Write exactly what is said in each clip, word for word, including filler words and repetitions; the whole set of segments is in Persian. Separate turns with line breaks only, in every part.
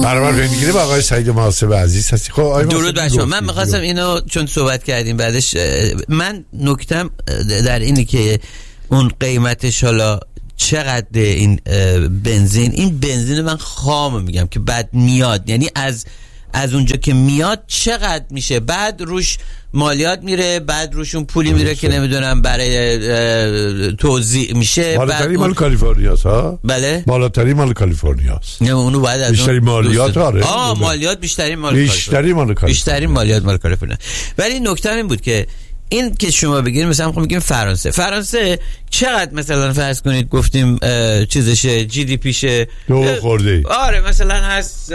برنامه رو میگیره با آقای سعید محاسب عزیز هستی. خب آقای
درود بر شما. من می‌خواستم اینو چون صحبت کردیم بعدش، من نکتم در اینه که اون قیمتش حالا چقدر این بنزین، این بنزین من خام میگم که بعد میاد، یعنی از از اونجا که میاد چقدر میشه، بعد روش مالیات میره، بعد روشون پولی میره که نمیدونم برای توزیع میشه.
بالاتری مال کالیفرنیاست ها؟
بله
بالاتری مال کالیفرنیاست.
نه اونو بعد از
بیشتری
مالیات
داره.
آه مالیات بیشتری مال
بیشتری مال کالیفرنیا.
بیشتری مالیات مال کالیفرنیا. ولی نکته این بود که این که شما بگید مثلا خب میگیم فرانسه فرانسه چقدر مثلا فرض کنید گفتیم چیزشه جی دی پیشه
دو خورده.
آره مثلا هست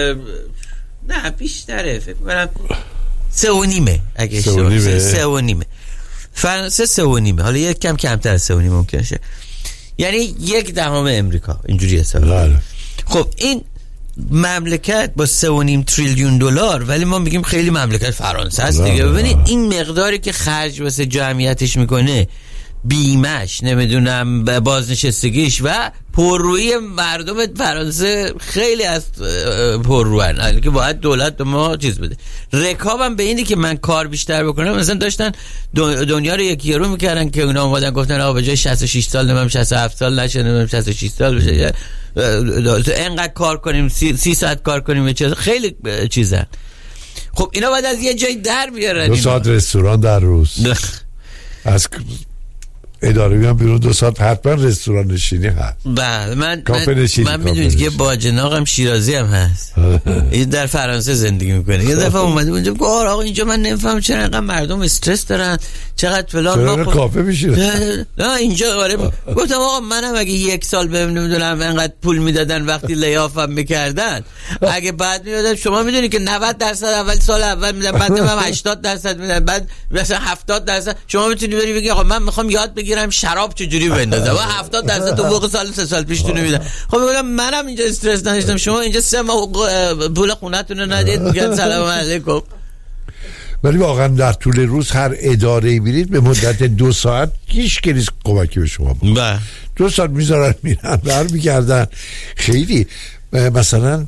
نه بیشتره فکر کنم سه و نیمه اگه
سه و نیمه
سه و نیمه فرانسه سه و نیمه، حالا یک کم کمتر از سه و نیمه ممکن شه، یعنی یک دهم امریکا اینجوری حساب. خب این مملکت با سه و نیم تریلیون دلار، ولی ما میگیم خیلی مملکت فرانسه هست دیگه. ببینید این مقداری که خرج واسه جمعیتش میکنه، بیمش نمیدونم بازنشستگیش و پررویی مردم فرانسه خیلی از پرروان که باید دولت به ما چیز بده. رکابم به اینی که من کار بیشتر بکنم، مثلا داشتن دنیا رو یکی رو میکردن که اونا اومدن گفتن آقا به جای شصت و شش سال نمیم شصت و هفت سال نشه، نمیم شصت و شش سال بشه، اینقدر کار کنیم، سی, سی ساعت کار کنیم، چیز خیلی چیزن. خب اینا باید از یه جای در بیارن.
دو ساعت رستوران در روز از اداره بیان بیرون، دو ساعت حتما رستوران نشینی هست.
بله من من, من میدونید که باجناقم شیرازی هم هست. این در فرانسه زندگی میکنه. یه دفعه اومده اونجا گفت آقا اینجا من نمیفهم چرا اینقدر مردم استرس دارن، چقدر فلان.
چرا کافه میشینن؟
نه اینجا آره. گفتم آقا منم اگه یک سال بهم نمیدونم اینقدر پول میدادن وقتی لیافم میکردن، اگه بعد میدادن شما میدونید که نود درصد اول سال اول میدن، بعد هم هشتاد درصد میدن، بعد مثلا هفتاد درصد شما میتونی بری بگی آقا من میخوام یاد بگیرم شراب چجوری بندازم و هفتاد درصد تو موقع سال سه سال پیش تو نمیدن. خب میگم منم اینجا استرس نداشتم، شما اینجا سه ماه پول خونه‌تون رو ندید، میگن سلام علیکم.
ولی واقعا در طول روز هر اداره برید به مدت دو ساعت هیچ کسی کمکی به شما بود. دو ساعت میذارن میرن برمیگردن. خیلی مثلا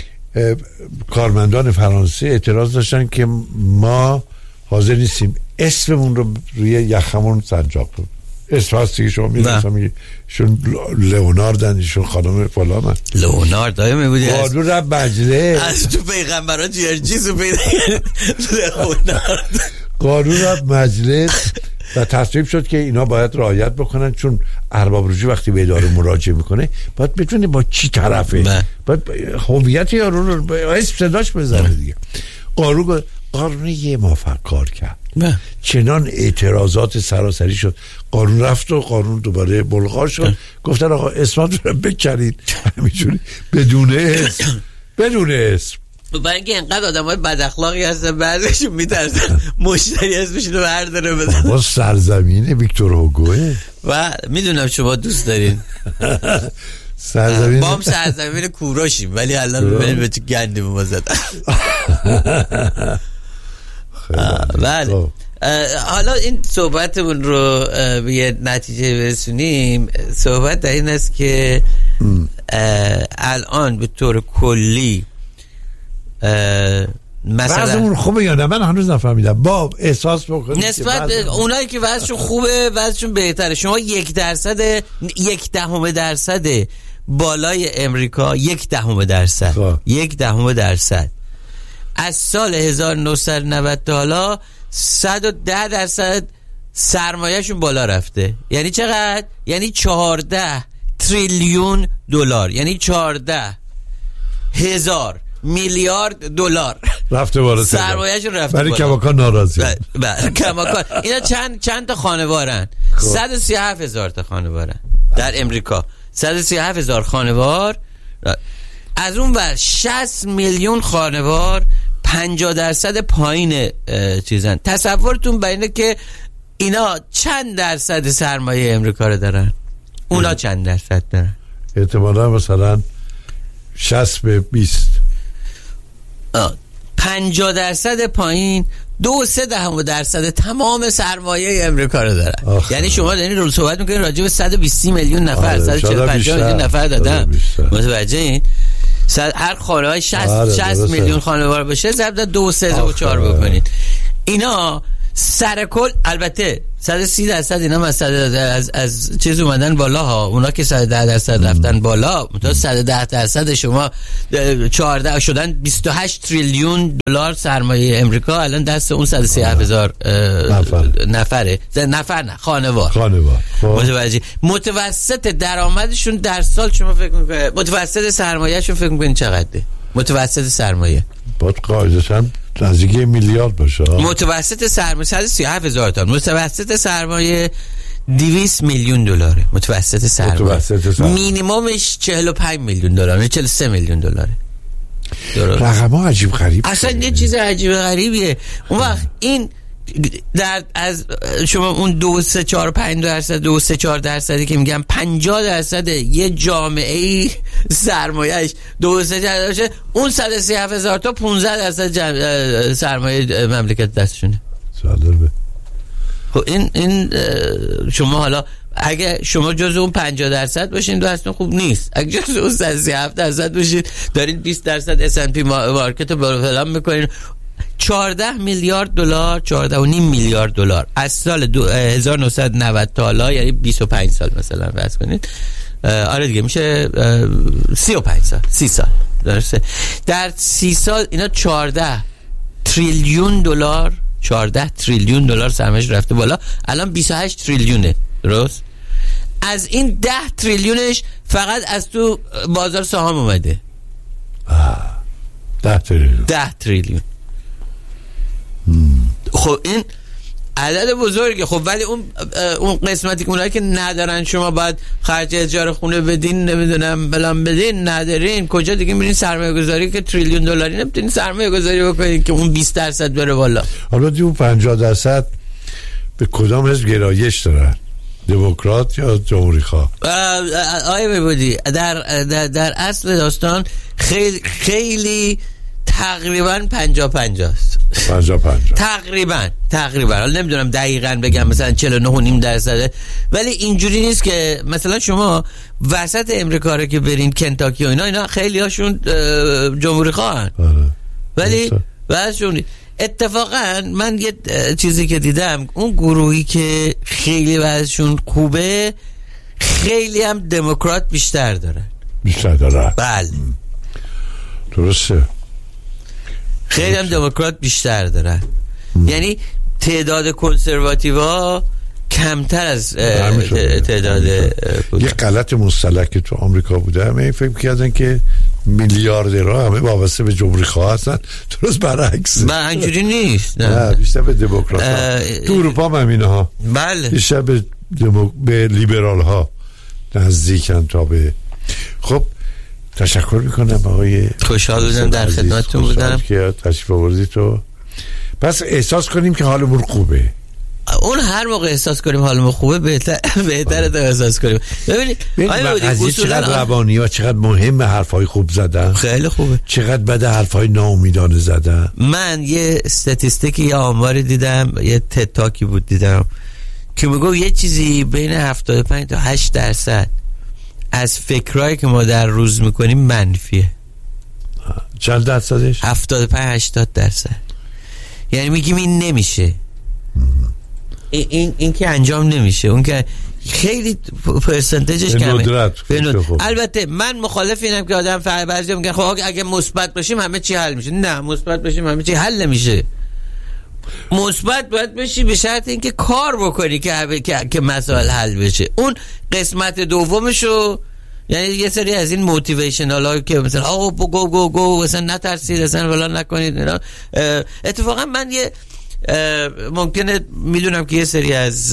کارمندان فرانسه اعتراض داشتن که ما حاضر نیستیم اسممون رو روی یخمون سنجاق کنیم. اسم هستی که شما میدونستم میگی ایشون لئوناردن، ایشون خانم فلان
لئونارد های میبودی
قانون رب مجلس
از تو پیغمبران جرجیز رو پیدا لئونارد
قانون رب مجلس و تصویب شد که اینا باید رعایت بکنن، چون ارباب رجوع وقتی به اداره مراجعه میکنه باید بتونه با چی طرفه، باید هویت یارو رو اسم صداش بزنه دیگه. قانون قانون یه موافق کار کرد نه. چنان اعتراضات سراسری شد، قانون رفت و قانون دوباره بلغار شد. گفتن آقا اسمتون رو بکنید همینجوری بدون اسم بدون اسم.
برای اینکه اینقدر آدم های بد اخلاقی هستن بعضیشون میترسن مشتری اسمشون رو برداره بدن.
با سرزمین ویکتور هوگوه
و میدونم شما دوست دارین
سرزمین
با هم سرزمین کوروشیم، ولی الان ببینید به چه گندی ما زدن. بله حالا این صحبتمون رو به یه نتیجه برسونیم. صحبت در این است که الان به طور کلی
مثلا وضعمون خوبه یا نه؟ من هنوز نفهمیدم. با احساس بکنید
نسبت به اونایی که وضعشون خوبه وضعشون بهتره. شما یک درصد یک دهم درصد بالای امریکا، یک دهم درصد خواه. یک دهم درصد از سال هزار و نهصد و نود تا حالا صد و ده درصد سرمایه‌شون بالا رفته. یعنی چقدر؟ یعنی چهارده تریلیون دلار، یعنی چهارده هزار میلیارد دلار
رفته بالا،
سرمایه‌شون رفته
ولی
بالا.
کماکان ناراضی.
بله کماکان. اینا چند چند تا خانوارن؟ صد و سی و هفت هزار تا خانوارن در امریکا. صد و سی و هفت هزار خانوار. از اون ور شصت میلیون خانوار پنجاه درصد پایین چیزن. تصورتون بر اینه که اینا چند درصد سرمایه امریکا رو دارن، اونا چند درصد دارن؟
احتمالا مثلا شصت به بیست.
پنجاه درصد پایین دو سه دهم درصد تمام سرمایه امریکا رو دارن. آخه. یعنی شما دارین رو صحبت میکنین راجع به صد و بیست میلیون نفر، صد و چهل و پنج میلیون نفر دادن. متوجه این؟ هر خانه های شصت میلیون خانوار بشه ضرب در دو سه و چهار بکنید. اینا سر کل البته صد و سی درصد اینا مثلا از از چیز اومدن بالا ها، اونا که صد و ده درصد رفتن بالا، تا صد و ده درصد شما چهارده شدن بیست و هشت تریلیون دلار سرمایه امریکا الان دست اون صد و سی و هفت هزار نفر. نفره نفر نه خانوار
خانوار
متوجه. متوسط درآمدشون در سال شما فکر میکنید متوسط سرمایه‌شون فکر میکنید چقدره؟ متوسط سرمایه
باید قاعدتاً نزدیک میلیارد باشه.
متوسط سرمایه صد و سی و هفت هزار تا، متوسط سرمایه دویست میلیون دلاره. متوسط سرمایه متوسط سرمایه مینیممش چهل و پنج میلیون دلار، چهل و سه میلیون دلاره.
رقم ها عجیب غریب
اصلا یه چیز عجیب غریبیه. اون وقت این در از شما اون دو سه چهار پنج درصد دو سه چهار درصدی که میگم پنجاه درصد یه جامعه سرمایه‌اش دو سه درصد، اون صد و سی و هفت هزار تا پانزده درصد سرمایه مملکت دستشونه.
جالبه.
خب این این شما حالا اگه شما جز اون پنجاه درصد باشین دستتون خوب نیست، اگه جز اون صد و سی و هفت درصد باشین دارین بیست درصد اس اند پی مارکت رو فلان میکنین. چهارده میلیارد دلار، چهارده و نیم میلیارد دلار از سال هزار و نهصد و نود تا حالا، یعنی بیست و پنج سال مثلا فرض کنید. آره دیگه میشه سی و پنج سال، سی سال درسته. در سی سال اینا چهارده تریلیون دلار، چهارده تریلیون دلار سرمایه‌اش رفته بالا، الان بیست و هشت تریلیونه. درست؟ از این ده تریلیونش فقط از تو بازار سهام اومده.
ده تریلیون
ده تریلیون خب این عدد بزرگه. خب ولی اون اون قسمتی که اونایی که ندارن شما باید خرج اجاره خونه بدین، نمیدونم بلان بدین، ندارین کجا دیگه میرین سرمایه گذاری که تریلیون دلاری نمیتونین سرمایه گذاری بکنین که اون بیست درصد بره بالا.
حالا دیو پنجاه درصد به کدام حزب گرایش دارن؟ دموکرات یا جمهوری خواه؟
آیه میبودی در, در در اصل داستان خیلی خیلی تقریبا پنجاه پنجاه است.
پنجاه پنجاه
تقریبا تقریبا حالا نمیدونم دقیقاً بگم مثلا چهل و نه و نیم درصده، ولی اینجوری نیست که مثلا شما وسط امریکا رو که برین کنتاکی و اینا اینا خیلی هاشون جمهوری خواهن، ولی بعضشون اتفاقا من یه چیزی که دیدم اون گروهی که خیلی بعضشون خوبه خیلی هم دموکرات بیشتر دارن.
بیشتر دارن
بله
درسته.
خیلی هم دموکرات بیشتر دارن. یعنی تعداد کنسرواتیوها کمتر از تعداد
یه غلط مصطلح که تو آمریکا بوده همه فکر کردن که میلیاردرها همه وابسته به جمهوری خواه هستن. درست برعکس.
نه اینجوری نیست.
نه بیشتر به دموکرات ها. تو اروپا هم همینه ها.
بله
بیشتر به دمو... به لیبرال ها نزدیکن تا به. خب تشکر میکنم آقای
خوشحال بودم در خدمتتون بودم
که تشریف آوردی تو. پس احساس کنیم که حالمون خوبه.
اون هر موقع احساس کنیم حالمون خوبه بهتر بهتره تا احساس کنیم. ببینید
از چقدر روانی ها چقدر مهمه حرفای خوب زدن.
خیلی خوبه.
چقدر بده حرفای ناامیدانه زدن.
من یه استاتستیکی یا آماری دیدم، یه تد تاکی بود دیدم که میگه یه چیزی بین هفتاد و پنج تا هشت درصد از فکرایی که ما در روز میکنیم منفیه.
چند درصدش؟
هفتاد و پنج هشتاد درصد. یعنی میگیم این نمیشه، این این این که انجام نمیشه، اون که خیلی پرسنتیجش کمه. البته من مخالف اینم که آدم فقط بعضی میگن خب اگه مثبت باشیم همه چی حل میشه. نه مثبت باشیم همه چی حل نمیشه. مثبت باید بشی به شرط اینکه کار بکنی که که, که مسائل حل بشه. اون قسمت دومشو یعنی یه سری از این موتیویشنال ها که مثلا آو گو گو گو مثلا نترسید مثلا ولا نکنید اینا. اتفاقا من یه ممکنه میدونم که یه سری از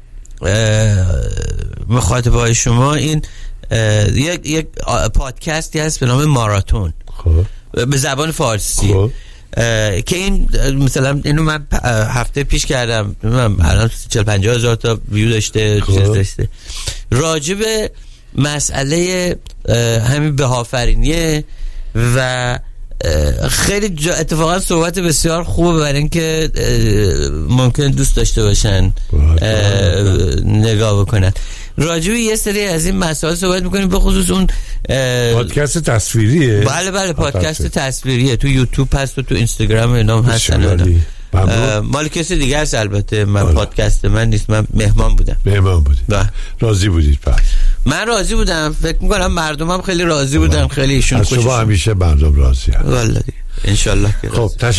مخاطبای شما این یک یک پادکستی هست به نام ماراتون به زبان فارسی خوب. که این مثلا اینو من هفته پیش کردم، الان چهل پنجاه هزار تا ویو داشته، چیز داشته، راجب مسئله همین بهافرینیه و خیلی اتفاقا صحبت بسیار خوبه برای اینکه ممکن دوست داشته باشن نگاه بکنن. راجع به یه سری از این مسائل صحبت میکنیم، به خصوص اون
پادکست تصویریه.
بله بله پادکست تصویریه، تو یوتیوب هست و تو اینستاگرام اینا هم هستن. مال کسی دیگه است البته، من آره. پادکست من نیست، من مهمان بودم.
مهمان بودید. راضی بودید پس؟
من راضی بودم، فکر میکنم مردمم خیلی راضی بودن، خیلی ایشون
خوششون. از شما همیشه مردم راضی هستن.
والله ان شاء الله.
خب